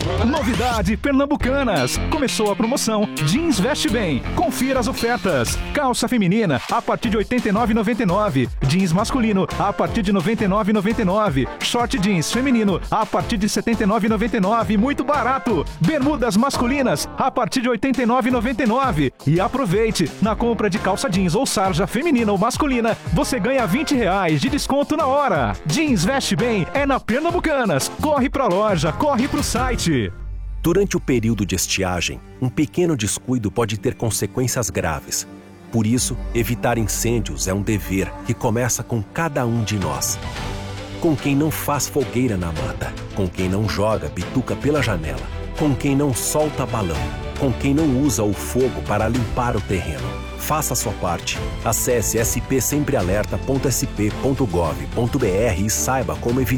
Novidade Pernambucanas. Começou a promoção Jeans Veste Bem. Confira as ofertas. Calça feminina a partir de R$ 89,99. Jeans masculino a partir de R$ 99,99. Short jeans feminino a partir de R$ 79,99. Muito barato. Bermudas masculinas a partir de R$ 89,99. E aproveite, na compra de calça jeans ou sarja feminina ou masculina, você ganha R$ 20 de desconto na hora. Jeans Veste Bem é na Pernambucanas. Corre pra loja, corre pro site. Durante o período de estiagem, um pequeno descuido pode ter consequências graves. Por isso, evitar incêndios é um dever que começa com cada um de nós. Com quem não faz fogueira na mata, com quem não joga bituca pela janela, com quem não solta balão, com quem não usa o fogo para limpar o terreno. Faça a sua parte. Acesse spsemprealerta.sp.gov.br e saiba como evitar